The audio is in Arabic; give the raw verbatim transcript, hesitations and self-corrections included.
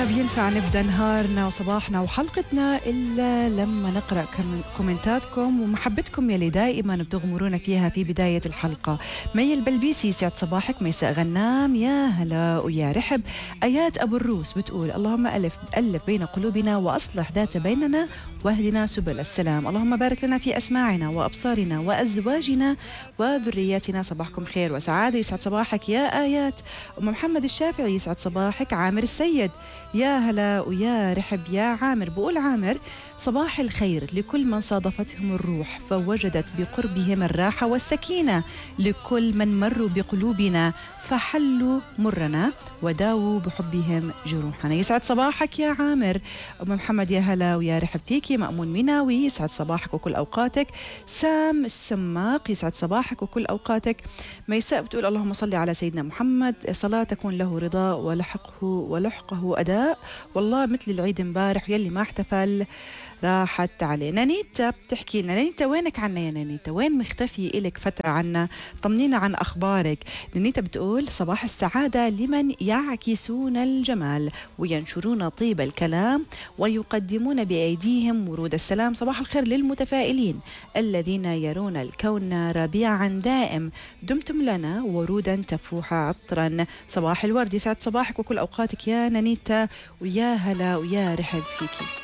ما بينفع نبدأ نهارنا وصباحنا وحلقتنا إلا لما نقرأ كومنتاتكم ومحبتكم يلي دائما بتغمرونا فيها في بداية الحلقة. مي البلبيسي سعد صباحك. ميساء غنام يا هلا ويا رحب. آيات أبو الروس بتقول اللهم ألف ألف بين قلوبنا وأصلح ذات بيننا واهدنا سبل السلام. اللهم بارك لنا في أسماعنا وأبصارنا وأزواجنا وذرياتنا. صباحكم خير وسعادة. يسعد صباحك يا آيات. أم محمد الشافعي يسعد صباحك. عامر السيد يا هلا ويا رحب يا عامر. بقول عامر صباح الخير لكل من صادفتهم الروح فوجدت بقربهم الراحة والسكينة، لكل من مروا بقلوبنا فحلوا مرنا وداووا بحبهم جروحنا. يسعد صباحك يا عامر. أم محمد يا هلا ويا رحب فيكي. مأمون مناوي يسعد صباحك وكل أوقاتك. سام السماق يسعد صباحك وكل أوقاتك. ميساء بتقول اللهم صل على سيدنا محمد، صلاة تكون له رضا ولحقه ولحقه أداء. والله مثل العيد امبارح يلي ما احتفل راحت عليه. نانيتا بتحكي لنا، نانيتا وينك عنا يا نانيتا؟ وين مختفي إلك فترة عنا؟ طمنينا عن أخبارك. نانيتا بتقول صباح السعادة لمن يعكسون الجمال وينشرون طيب الكلام ويقدمون بأيديهم ورود السلام. صباح الخير للمتفائلين الذين يرون الكون ربيعا دائم. دمتم لنا ورودا تفوح عطرا. صباح الورد. يسعد صباحك وكل أوقاتك يا نانيتا ويا هلا ويا رحب فيكي.